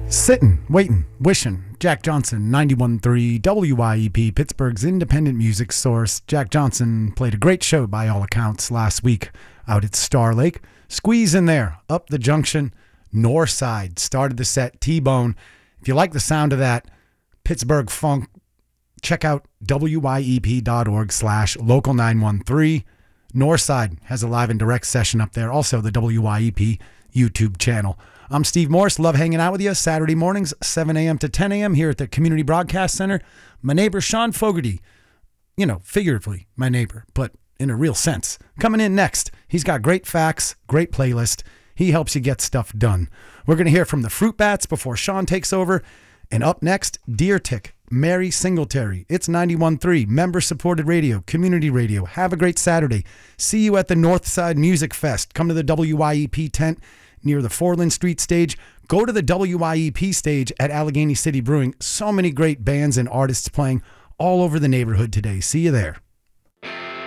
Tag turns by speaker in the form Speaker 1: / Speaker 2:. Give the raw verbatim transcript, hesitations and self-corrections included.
Speaker 1: Sitting, waiting, wishing. Jack Johnson, ninety-one point three W I E P, Pittsburgh's independent music source. Jack Johnson played a great show by all accounts last week out at Star Lake. Squeeze in there, up the junction, north side. Started the set, T-Bone. If you like the sound of that Pittsburgh funk, check out wyep.org slash local 913. Northside has a live and direct session up there. Also the W I E P YouTube channel. I'm Steve Morse. Love hanging out with you Saturday mornings, seven a.m. to ten a.m. here at the Community Broadcast Center. My neighbor, Sean Fogarty, you know, figuratively my neighbor, but in a real sense, coming in next. He's got great facts, great playlist. He helps you get stuff done. We're going to hear from the Fruit Bats before Sean takes over. And up next, Deer Tick, Mary Singletary. It's ninety-one point three, member-supported radio, community radio. Have a great Saturday. See you at the Northside Music Fest. Come to the W I E P tent near the Foreland Street stage. Go to the W I E P stage at Allegheny City Brewing. So many great bands and artists playing all over the neighborhood today. See you there.